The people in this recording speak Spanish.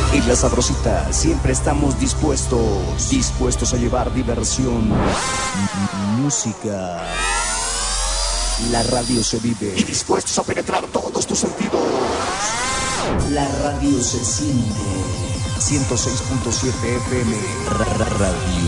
En La Sabrosita siempre estamos dispuestos a llevar diversión, música. La radio se vive y dispuestos a penetrar todos tus sentidos. La radio se siente. 106.7 FM Radio